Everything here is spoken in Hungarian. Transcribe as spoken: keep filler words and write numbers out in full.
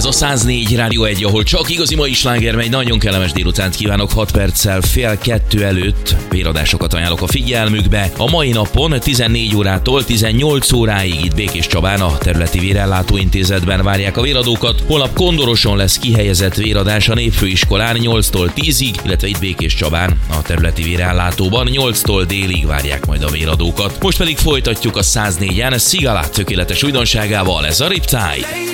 Ez a száznégy Rádió egy, ahol csak igazi mai sláger megy. Nagyon kellemes délutánt kívánok, hat perccel fél kettő előtt véradásokat ajánlok a figyelmükbe. A mai napon tizennégy órától tizennyolc óráig itt Békés Csabán a területi vérellátóintézetben várják a véradókat. Holnap Kondoroson lesz kihelyezett véradás a Népfőiskolán nyolctól tízig, illetve itt Békés Csabán a területi vérellátóban nyolctól délig várják majd a véradókat. Most pedig folytatjuk a száznégyen Sigala tökéletes újdonságával, ez a Riptide.